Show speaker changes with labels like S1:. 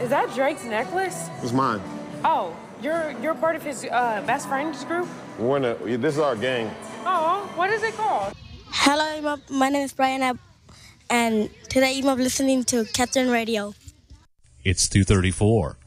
S1: Is that Drake's necklace?
S2: It's mine.
S1: Oh, you're part of his best friends group?
S2: This is our gang.
S1: Oh, what is it called?
S3: Hello, my name is Brian, and today I'm listening to Captain Radio.
S4: It's 2:34.